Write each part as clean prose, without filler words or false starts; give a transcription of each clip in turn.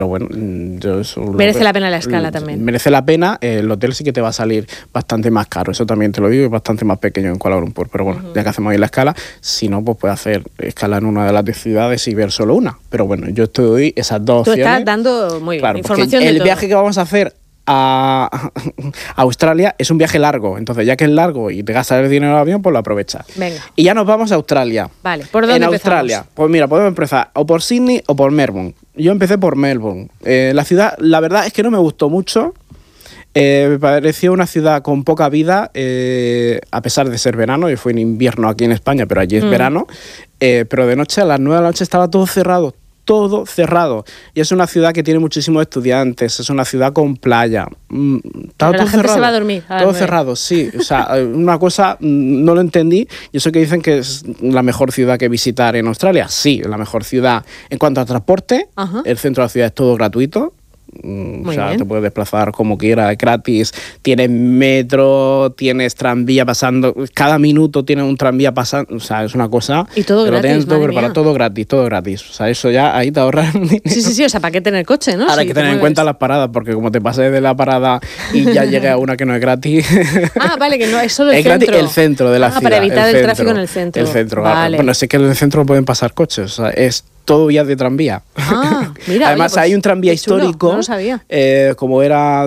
bueno, yo eso merece la pena la escala también. Merece la pena. El hotel sí que te va a salir bastante más caro, eso también te lo digo, es bastante más pequeño en Kuala Lumpur, pero bueno, ya que hacemos ahí la escala, si no, pues puedes hacer escala en una de las 10 ciudades y ver solo una. Pero bueno, yo te doy esas dos opciones. Tú estás dando muy bien, claro, información de el todo. viaje que vamos a hacer a Australia es un viaje largo, entonces ya que es largo y te gastas el dinero en el avión, pues lo aprovechas. Venga. Y ya nos vamos a Australia. Vale, ¿por dónde en empezamos? Australia, pues mira, podemos empezar o por Sydney o por Melbourne. Yo empecé por Melbourne. La ciudad, la verdad es que no me gustó mucho. Me pareció una ciudad con poca vida, a pesar de ser verano. Yo fui en invierno aquí en España, pero allí es verano. Pero de noche, a las 9 de la noche, estaba todo cerrado. Todo cerrado. Y es una ciudad que tiene muchísimos estudiantes, es una ciudad con playa. Estaba todo la gente cerrado. se va a dormir. Todo cerrado, sí. O sea, una cosa no lo entendí. Y eso que dicen que es la mejor ciudad que visitar en Australia. Sí, la mejor ciudad. En cuanto a transporte, el centro de la ciudad es todo gratuito. O sea, te puedes desplazar como quieras, gratis. Tienes metro, tienes tranvía pasando. Cada minuto tienes un tranvía pasando. O sea, es una cosa. Y todo gratis. Lo tienes todo preparado, todo gratis, todo gratis. O sea, eso ya ahí te ahorras. Sí. O sea, ¿para qué tener coche, no? Ahora hay Sí, que tener en cuenta las paradas, porque como te pases de la parada y ya llegue a una que no es gratis. Vale, que no es solo el es centro. Gratis el centro de la ciudad. Para evitar el tráfico en el centro. El centro. Vale. Bueno, sé que en el centro pueden pasar coches. O sea, es todo vías de tranvía. Mira, además, oye, pues, hay un tranvía histórico, no lo sabía. como era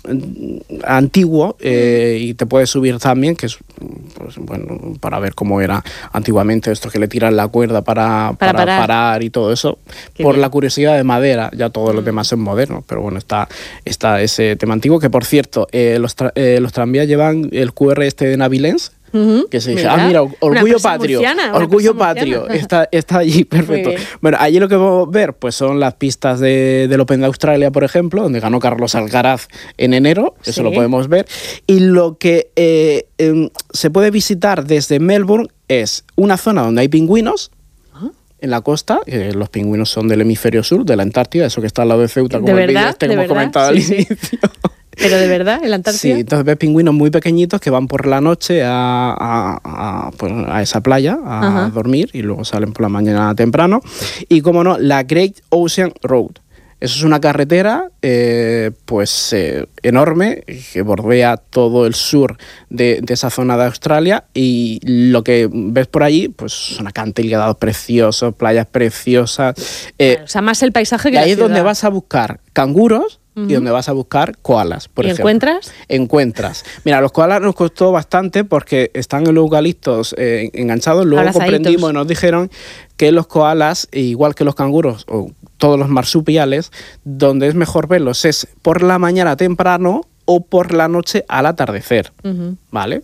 antiguo, y te puedes subir también, que es pues, bueno, para ver cómo era antiguamente esto que le tiran la cuerda para parar y todo eso. Qué por bien. la curiosidad de madera, ya todos los demás son modernos, pero bueno, está ese tema antiguo, que por cierto, los tranvías llevan el QR de Navilens. Que se dice, mira, orgullo patrio, orgullo patrio, está allí, perfecto. Bueno, allí lo que vamos a ver, pues son las pistas del Open de Australia, por ejemplo, donde ganó Carlos Alcaraz en enero, eso lo podemos ver. Y lo que se puede visitar desde Melbourne es una zona donde hay pingüinos, en la costa, los pingüinos son del hemisferio sur, de la Antártida, eso que está al lado de Ceuta, como el vídeo que hemos comentado al inicio. ¿Pero de verdad? ¿En la Antártida? Sí, entonces ves pingüinos muy pequeñitos que van por la noche a esa playa a dormir y luego salen por la mañana temprano. Y como no, la Great Ocean Road. Eso es una carretera enorme que bordea todo el sur de esa zona de Australia, y lo que ves por allí pues son acantilados preciosos, playas preciosas. O sea, más el paisaje que y la ahí es ciudad. donde vas a buscar canguros y donde vas a buscar koalas, por ejemplo. ¿Encuentras? Encuentras. Mira, los koalas nos costó bastante porque están en los eucaliptos enganchados. Luego comprendimos y nos dijeron que los koalas, igual que los canguros o todos los marsupiales, donde es mejor verlos es por la mañana temprano o por la noche al atardecer, ¿vale?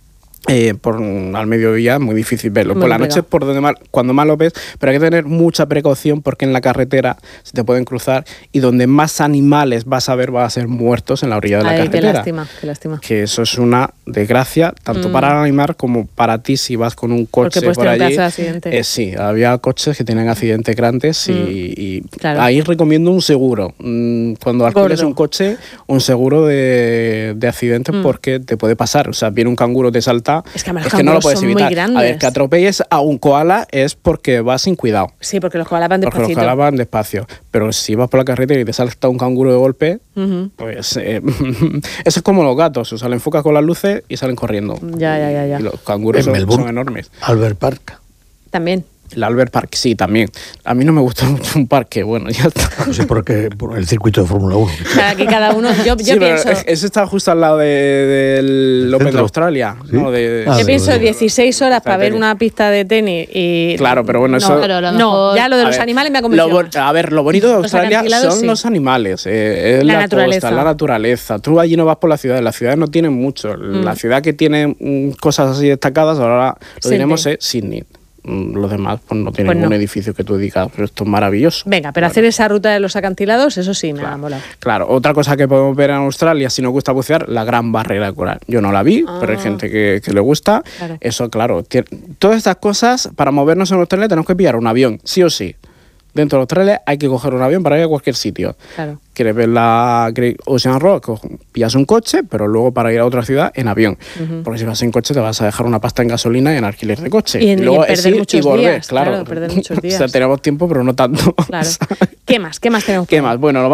Al mediodía es muy difícil verlo. Por la noche es por donde cuando más lo ves, pero hay que tener mucha precaución porque en la carretera se te pueden cruzar, y donde más animales vas a ver van a ser muertos en la orilla de la carretera. Qué lástima. Que eso es una desgracia, tanto para el animal como para ti si vas con un coche por allí. Sí, había coches que tienen accidentes grandes y claro. Ahí recomiendo un seguro. Cuando alquiles un coche, un seguro de accidentes, porque te puede pasar. O sea, viene un canguro, te salta. Es que no lo puedes evitar. A ver, que atropelles a un koala es porque vas sin cuidado. Sí, porque los koalas van despacito. Porque los koalas van despacio. Pero si vas por la carretera y te salta un canguro de golpe, pues eso es como los gatos. O sea, le enfocas con las luces y salen corriendo. Ya. Y los canguros son enormes. Albert Park. También. El Albert Park, sí, también. A mí no me gusta mucho un parque, bueno, ya está. No sé por qué, por el circuito de Fórmula 1. Aquí cada uno, yo pienso... Eso está justo al lado del Open de Australia. ¿Sí? ¿No? Yo pienso 16 horas para ver una pista de tenis y... Claro, pero bueno, eso... ya lo de los animales me ha convencido. Lo bonito de Australia son los animales, es la naturaleza. Costa, la naturaleza. Tú allí no vas por las ciudades no tienen mucho. La ciudad que tiene cosas así destacadas, ahora lo diremos, es Sydney. Los demás pues no tienen ningún edificio que tú digas, pero esto es maravilloso. Venga, pero hacer esa ruta de los acantilados, eso sí me ha molado. Claro, otra cosa que podemos ver en Australia, si nos gusta bucear, la Gran Barrera de Coral. Yo no la vi, pero hay gente que le gusta. Eso, claro. Todas estas cosas, para movernos en Australia tenemos que pillar un avión, sí o sí. dentro de Australia hay que coger un avión para ir a cualquier sitio. Claro. Quieres ver la Great Ocean Road, pillas un coche, pero luego para ir a otra ciudad en avión. Porque si vas en coche te vas a dejar una pasta en gasolina y en alquiler de coche. Y luego perder muchos volver, días, claro, perder muchos días. O sea, tenemos tiempo, pero no tanto. Claro. ¿Qué más? ¿Qué más tenemos? ¿Qué más? Bueno,